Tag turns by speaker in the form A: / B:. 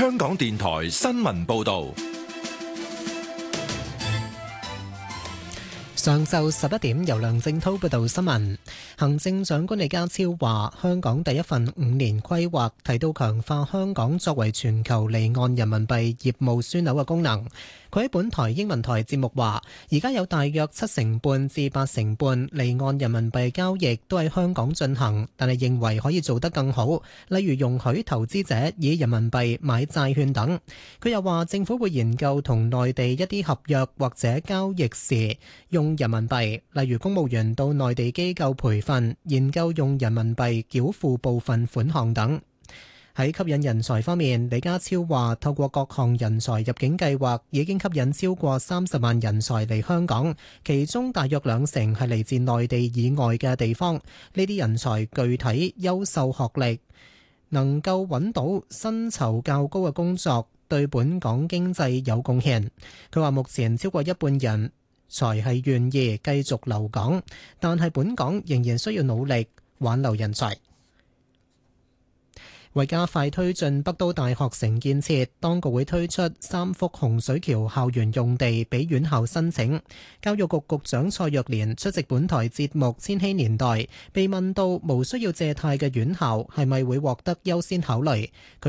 A: 香港電台新聞報道。
B: 上晝11點，由梁正滔報道新聞。行政長官李家超話，香港第一份5年規劃提到強化香港作為全球離岸人民幣業務樞紐嘅功能。佢喺本台英文台節目話，而家有大約7成半至8成半離岸人民幣交易都喺香港進行，但係認為可以做得更好，例如容許投資者以人民幣買債券等。佢又話，政府會研究同內地一啲合約或者交易時用人民幣，例如公務員到內地機構培訓，研究用人民幣繳付部分款項等。喺吸引人才方面，李家超話透過各項人才入境計劃已經吸引超過30萬人才嚟香港，其中大約2成係嚟自內地以外嘅地方。呢啲人才具體優秀學歷，能夠揾到薪酬較高嘅工作，對本港經濟有貢獻。佢話目前超過一半人才係願意繼續留港，但係本港仍然需要努力挽留人才。為加快推進北都大學城建設，當局會推出3幅洪水橋校園用地俾院校申請。教育局局長蔡若蓮出席本台節目《千禧年代》，被問到無需要借貸嘅院校係咪會獲得優先考慮。佢